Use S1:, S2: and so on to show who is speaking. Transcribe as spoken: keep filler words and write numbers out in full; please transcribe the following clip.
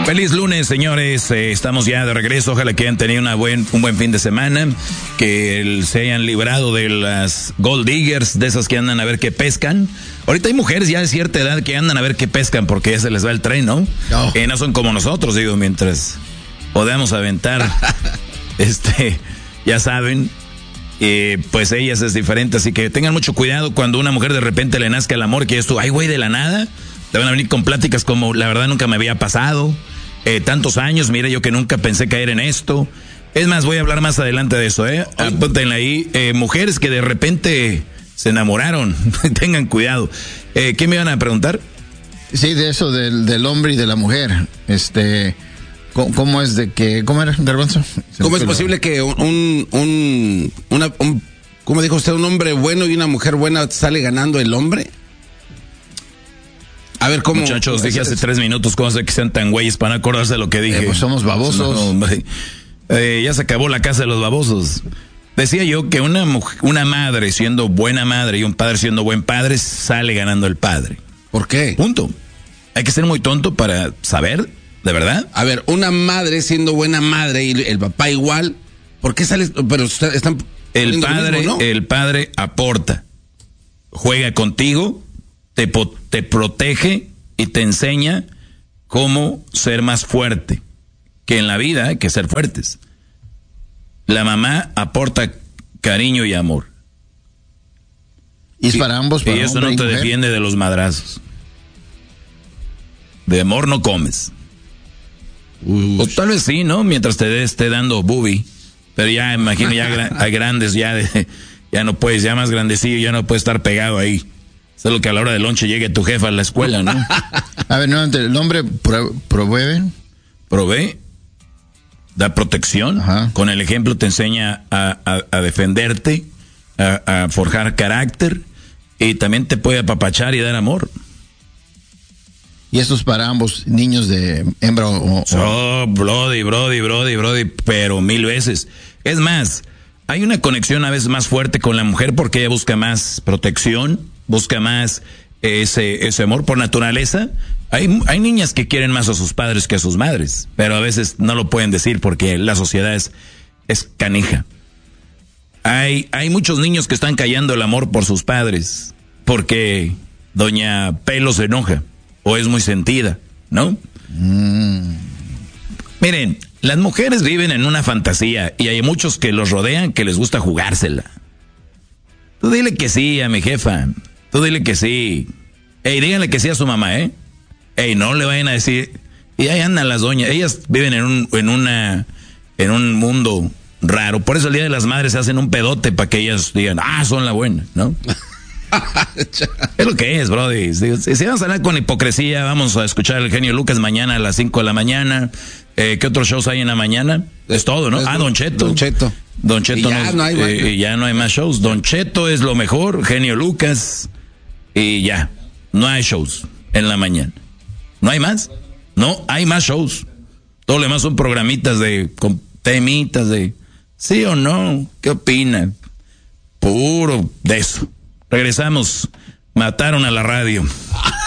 S1: Feliz lunes, señores. Eh, estamos ya de regreso. Ojalá que hayan tenido una buen, un buen fin de semana. Que el, se hayan librado de las gold diggers, de esas que andan a ver qué pescan. Ahorita hay mujeres ya de cierta edad que andan a ver qué pescan porque ya se les va el tren, ¿no? No, eh, no son como nosotros, digo, mientras podamos aventar, este, ya saben, eh, pues ellas es diferente. Así que tengan mucho cuidado cuando una mujer de repente le nazca el amor, que es tú, ay, güey, de la nada. Te van a venir con pláticas como, la verdad nunca me había pasado. Eh, tantos años, mire, yo que nunca pensé caer en esto. Es más, voy a hablar más adelante de eso, ¿eh? Apúntenla ahí. Eh, mujeres que de repente se enamoraron. Tengan cuidado. Eh, ¿Qué me iban a preguntar?
S2: Sí, de eso, del, del hombre y de la mujer. Este, ¿cómo, cómo es de que, cómo era, Garbanzo?
S3: ¿Cómo es posible que un, un, una, un, ¿cómo dijo usted? Un hombre bueno y una mujer buena sale ganando el hombre? A ver, ¿cómo?
S1: Muchachos, dije hace tres minutos cómo sé que sean tan güeyes para no acordarse de lo que dije.
S2: Eh, pues somos babosos.
S1: No, eh, ya se acabó la casa de los babosos. Decía yo que una mujer, una madre siendo buena madre y un padre siendo buen padre sale ganando el padre.
S3: ¿Por qué?
S1: Punto. Hay que ser muy tonto para saber, ¿de verdad?
S3: A ver, una madre siendo buena madre y el papá igual, ¿por qué sale? Pero están
S1: el padre, mismo, ¿no? El padre aporta, juega contigo. Te, te protege y te enseña cómo ser más fuerte. Que en la vida hay que ser fuertes. La mamá aporta cariño y amor.
S2: Y es para ambos. Para
S1: y eso no te
S2: mujer.
S1: Defiende de los madrazos. De amor no comes. Uy. O tal vez sí, ¿no? Mientras te esté dando boobie. Pero ya, imagino, ya gra- a grandes, ya, de, ya no puedes, ya más grandecillo, ya no puedes estar pegado ahí. Solo que a la hora del lonche llegue tu jefa a la escuela, ¿no?
S2: A ver, no, el hombre pro, provee.
S1: Provee, da protección. Ajá. Con el ejemplo te enseña a, a, a defenderte, a, a forjar carácter y también te puede apapachar y dar amor.
S2: Y esto es para ambos, niños de hembra o... o...
S1: Oh, brody, brody, brody, brody, pero mil veces. Es más, hay una conexión a veces más fuerte con la mujer porque ella busca más protección, busca más ese, ese amor por naturaleza. Hay, hay niñas que quieren más a sus padres que a sus madres, pero a veces no lo pueden decir porque la sociedad es, es canija. Hay, hay muchos niños que están callando el amor por sus padres porque doña Pelo se enoja o es muy sentida, ¿no? Mm. Miren, las mujeres viven en una fantasía y hay muchos que los rodean que les gusta jugársela. Tú dile que sí a mi jefa. Tú dile que sí. Ey, díganle que sí a su mamá, ¿eh? Ey, no le vayan a decir. Y ahí andan las doñas. Ellas viven en un, en una, en un mundo raro. Por eso el Día de las Madres hacen un pedote para que ellas digan, ah, son la buena, ¿no? Es lo que es, brody. Si, si vamos a hablar con hipocresía, vamos a escuchar el genio Lucas mañana a las cinco de la mañana. Eh, ¿Qué otros shows hay en la mañana? Es todo, ¿no? Es ah, Don Cheto.
S3: Don Cheto.
S1: Don Cheto.
S3: Y ya,
S1: nos,
S3: no hay,
S1: eh, ya no hay más shows. Don Cheto es lo mejor, genio Lucas. Y ya, no hay shows en la mañana. ¿No hay más? No hay más shows. Todo lo demás son programitas de, con temitas de, ¿sí o no? ¿Qué opinan? Puro de eso. Regresamos. Mataron a la radio.